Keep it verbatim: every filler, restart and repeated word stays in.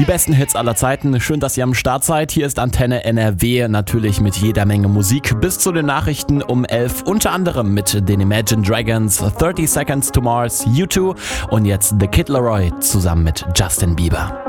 Die besten Hits aller Zeiten. Schön, dass ihr am Start seid. Hier ist Antenne N R W, natürlich mit jeder Menge Musik. Bis zu den Nachrichten um elf, unter anderem mit den Imagine Dragons, thirty Seconds to Mars, U zwei und jetzt The Kid Laroi zusammen mit Justin Bieber.